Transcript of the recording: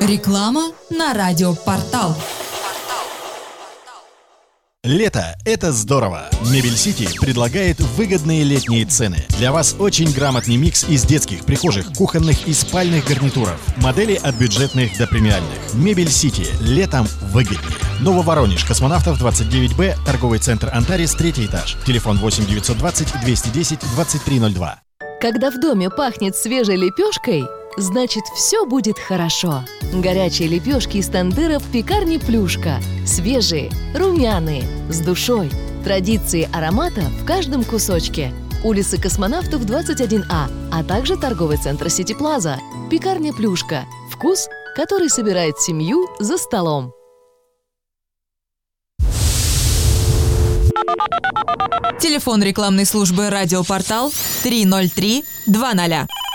Реклама на радиопортал. Лето – это здорово! Мебель Сити предлагает выгодные летние цены. Для вас очень грамотный микс из детских, прихожих, кухонных и спальных гарнитуров. Модели от бюджетных до премиальных. Мебель Сити. Летом выгоднее. Нововоронеж, Космонавтов 29Б, торговый центр Антарес, 3 этаж. Телефон 8 920 210 2302. Когда в доме пахнет свежей лепешкой, значит, все будет хорошо. Горячие лепешки из тандыра в пекарне «Плюшка». Свежие, румяные, с душой. Традиции аромата в каждом кусочке. Улица Космонавтов 21А, а также торговый центр Сити Плаза. Пекарня «Плюшка». Вкус, который собирает семью за столом. Телефон рекламной службы «Радиопортал» 303 20.